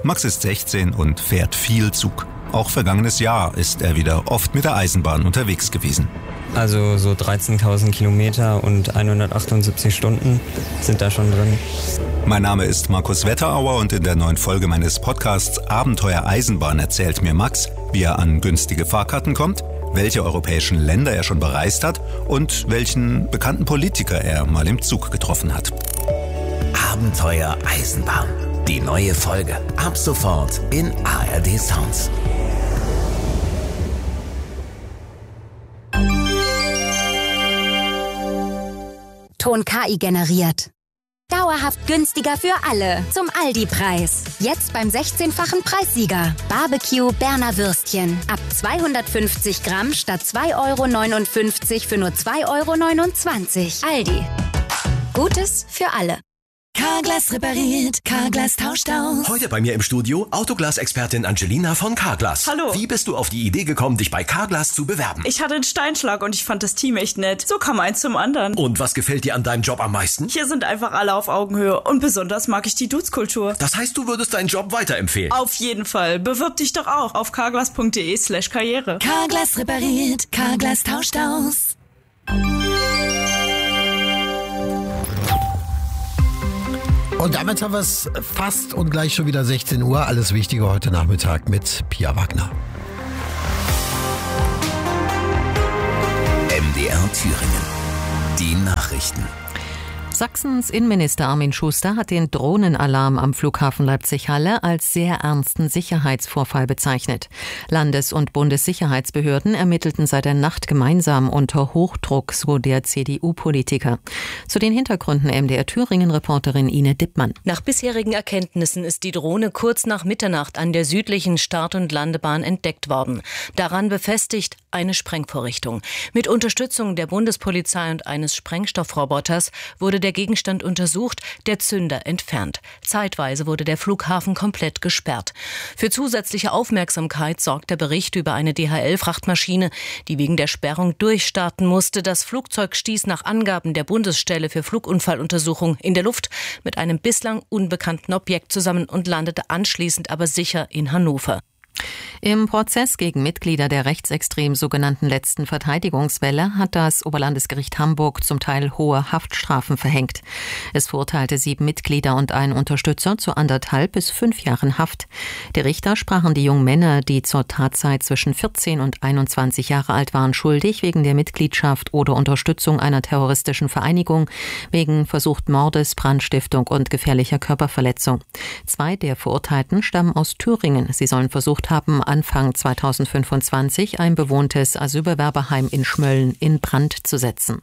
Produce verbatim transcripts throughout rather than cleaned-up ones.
Max ist sechzehn und fährt viel Zug. Auch vergangenes Jahr ist er wieder oft mit der Eisenbahn unterwegs gewesen. Also so dreizehntausend Kilometer und hundertachtundsiebzig Stunden sind da schon drin. Mein Name ist Markus Wetterauer und in der neuen Folge meines Podcasts Abenteuer Eisenbahn erzählt mir Max, wie er an günstige Fahrkarten kommt, welche europäischen Länder er schon bereist hat und welchen bekannten Politiker er mal im Zug getroffen hat. Abenteuer Eisenbahn. Die neue Folge. Ab sofort in A R D Sounds. Ton K I generiert. Dauerhaft günstiger für alle. Zum Aldi-Preis. Jetzt beim sechzehnfachen Preissieger. Barbecue Berner Würstchen. Ab zweihundertfünfzig Gramm statt zwei Euro neunundfünfzig für nur zwei Euro neunundzwanzig. Aldi. Gutes für alle. Carglass repariert, Carglass tauscht aus. Heute bei mir im Studio Autoglas-Expertin Angelina von Carglass. Hallo. Wie bist du auf die Idee gekommen, dich bei Carglass zu bewerben? Ich hatte einen Steinschlag und ich fand das Team echt nett. So kam eins zum anderen. Und was gefällt dir an deinem Job am meisten? Hier sind einfach alle auf Augenhöhe und besonders mag ich die Dudes-Kultur. Das heißt, du würdest deinen Job weiterempfehlen? Auf jeden Fall. Bewirb dich doch auch auf carglass.de slash karriere. Carglass repariert, Carglass tauscht aus. Und damit haben wir es fast und gleich schon wieder sechzehn Uhr. Alles Wichtige heute Nachmittag mit Pia Wagner. M D R Thüringen. Die Nachrichten. Sachsens Innenminister Armin Schuster hat den Drohnenalarm am Flughafen Leipzig-Halle als sehr ernsten Sicherheitsvorfall bezeichnet. Landes- und Bundessicherheitsbehörden ermittelten seit der Nacht gemeinsam unter Hochdruck, so der C D U-Politiker. Zu den Hintergründen M D R Thüringen-Reporterin Ine Dippmann. Nach bisherigen Erkenntnissen ist die Drohne kurz nach Mitternacht an der südlichen Start- und Landebahn entdeckt worden. Daran befestigt eine Sprengvorrichtung. Mit Unterstützung der Bundespolizei und eines Sprengstoffroboters wurde der Gegenstand untersucht, der Zünder entfernt. Zeitweise wurde der Flughafen komplett gesperrt. Für zusätzliche Aufmerksamkeit sorgt der Bericht über eine D H L-Frachtmaschine, die wegen der Sperrung durchstarten musste. Das Flugzeug stieß nach Angaben der Bundesstelle für Flugunfalluntersuchung in der Luft mit einem bislang unbekannten Objekt zusammen und landete anschließend aber sicher in Hannover. Im Prozess gegen Mitglieder der rechtsextrem sogenannten letzten Verteidigungswelle hat das Oberlandesgericht Hamburg zum Teil hohe Haftstrafen verhängt. Es verurteilte sieben Mitglieder und einen Unterstützer zu anderthalb bis fünf Jahren Haft. Die Richter sprachen die jungen Männer, die zur Tatzeit zwischen vierzehn und einundzwanzig Jahre alt waren, schuldig wegen der Mitgliedschaft oder Unterstützung einer terroristischen Vereinigung, wegen versuchten Mordes, Brandstiftung und gefährlicher Körperverletzung. Zwei der Verurteilten stammen aus Thüringen. Sie sollen versucht haben, Anfang zweitausendfünfundzwanzig ein bewohntes Asylbewerberheim in Schmölln in Brand zu setzen.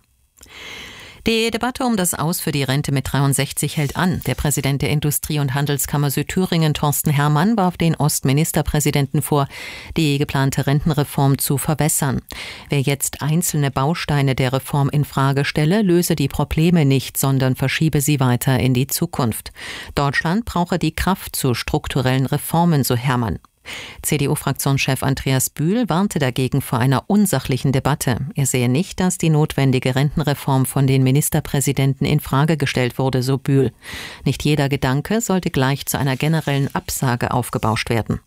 Die Debatte um das Aus für die Rente mit dreiundsechzig hält an. Der Präsident der Industrie- und Handelskammer Südthüringen, Thorsten Herrmann, warf den Ostministerpräsidenten vor, die geplante Rentenreform zu verwässern. Wer jetzt einzelne Bausteine der Reform in Frage stelle, löse die Probleme nicht, sondern verschiebe sie weiter in die Zukunft. Deutschland brauche die Kraft zu strukturellen Reformen, so Herrmann. C D U-Fraktionschef Andreas Bühl warnte dagegen vor einer unsachlichen Debatte. Er sehe nicht, dass die notwendige Rentenreform von den Ministerpräsidenten in Frage gestellt wurde, so Bühl. Nicht jeder Gedanke sollte gleich zu einer generellen Absage aufgebauscht werden.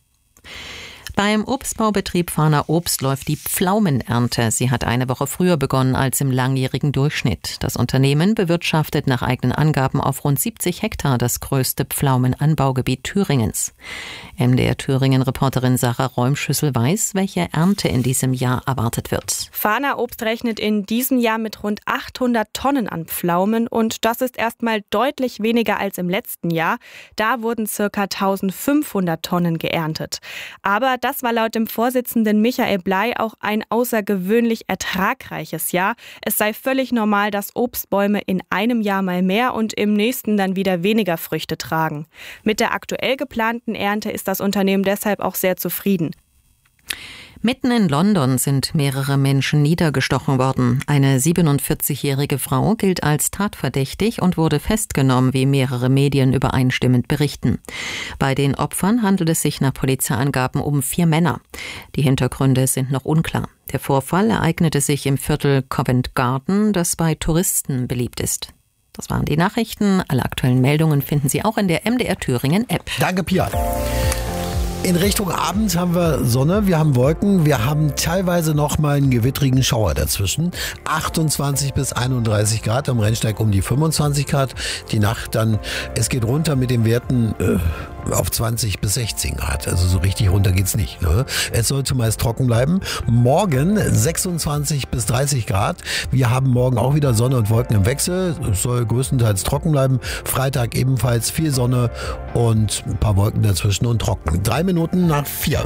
Beim Obstbaubetrieb Fahner Obst läuft die Pflaumenernte. Sie hat eine Woche früher begonnen als im langjährigen Durchschnitt. Das Unternehmen bewirtschaftet nach eigenen Angaben auf rund siebzig Hektar das größte Pflaumenanbaugebiet Thüringens. M D R Thüringen-Reporterin Sarah Räumschüssel weiß, welche Ernte in diesem Jahr erwartet wird. Fahner Obst rechnet in diesem Jahr mit rund achthundert Tonnen an Pflaumen und das ist erstmal deutlich weniger als im letzten Jahr. Da wurden ca. eintausendfünfhundert Tonnen geerntet. Aber das war laut dem Vorsitzenden Michael Bley auch ein außergewöhnlich ertragreiches Jahr. Es sei völlig normal, dass Obstbäume in einem Jahr mal mehr und im nächsten dann wieder weniger Früchte tragen. Mit der aktuell geplanten Ernte ist das Unternehmen deshalb auch sehr zufrieden. Mitten in London sind mehrere Menschen niedergestochen worden. Eine siebenundvierzigjährige Frau gilt als tatverdächtig und wurde festgenommen, wie mehrere Medien übereinstimmend berichten. Bei den Opfern handelt es sich nach Polizeiangaben um vier Männer. Die Hintergründe sind noch unklar. Der Vorfall ereignete sich im Viertel Covent Garden, das bei Touristen beliebt ist. Das waren die Nachrichten. Alle aktuellen Meldungen finden Sie auch in der M D R Thüringen App. Danke, Pia. In Richtung Abend haben wir Sonne, wir haben Wolken, wir haben teilweise noch mal einen gewittrigen Schauer dazwischen. achtundzwanzig bis einunddreißig Grad, am Rennsteig um die fünfundzwanzig Grad. Die Nacht dann, es geht runter mit den Werten äh, auf zwanzig bis sechzehn Grad. Also so richtig runter geht's nicht. Ne? Es soll zumeist trocken bleiben. Morgen sechsundzwanzig bis dreißig Grad. Wir haben morgen auch wieder Sonne und Wolken im Wechsel. Es soll größtenteils trocken bleiben. Freitag ebenfalls viel Sonne und ein paar Wolken dazwischen und trocken. Drei Minuten nach vier.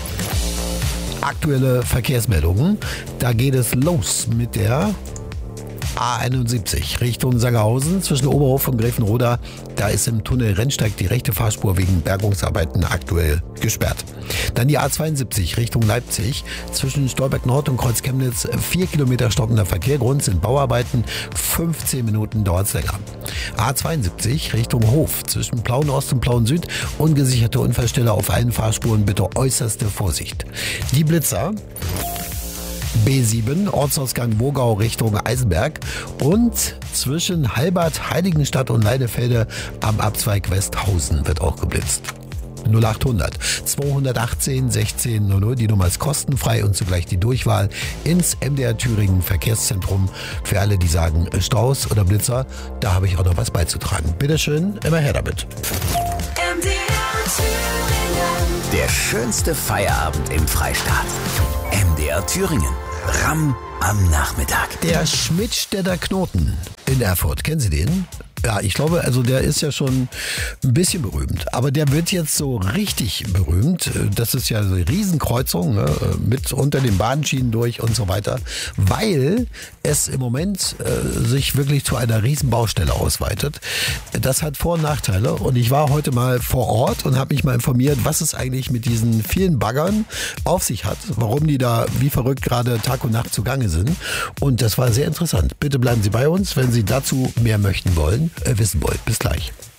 Aktuelle Verkehrsmeldungen. Da geht es los mit der A einundsiebzig Richtung Sangerhausen zwischen Oberhof und Gräfenroda. Da ist im Tunnel Rennsteig die rechte Fahrspur wegen Bergungsarbeiten aktuell gesperrt. Dann die A zweiundsiebzig Richtung Leipzig zwischen Stolberg Nord und Kreuz Chemnitz. Vier Kilometer stockender Verkehr. Grund sind Bauarbeiten. fünfzehn Minuten dauert es länger. A zweiundsiebzig Richtung Hof zwischen Plauen Ost und Plauen Süd. Ungesicherte Unfallstelle auf allen Fahrspuren. Bitte äußerste Vorsicht. Die Blitzer. B sieben, Ortsausgang Burgau Richtung Eisenberg und zwischen Halbert, Heiligenstadt und Leidefelde am Abzweig Westhausen wird auch geblitzt. null achthundert zweihundertachtzehn sechzehn null null, die Nummer ist kostenfrei und zugleich die Durchwahl ins M D R Thüringen Verkehrszentrum. Für alle, die sagen Staus oder Blitzer, da habe ich auch noch was beizutragen. Bitteschön, immer her damit. M D R Thüringen. Der schönste Feierabend im Freistaat. M D R Thüringen. Ramm am Nachmittag. Der Schmidtstädter Knoten in Erfurt. Kennen Sie den? Ja, ich glaube, also der ist ja schon ein bisschen berühmt. Aber der wird jetzt so richtig berühmt. Das ist ja so eine Riesenkreuzung, ne? Mit unter den Bahnschienen durch und so weiter. Weil es im Moment äh, sich wirklich zu einer Riesenbaustelle ausweitet. Das hat Vor- und Nachteile. Und ich war heute mal vor Ort und habe mich mal informiert, was es eigentlich mit diesen vielen Baggern auf sich hat. Warum die da wie verrückt gerade Tag und Nacht zugange sind. Und das war sehr interessant. Bitte bleiben Sie bei uns, wenn Sie dazu mehr möchten wollen. Wissen wollt. Bis gleich.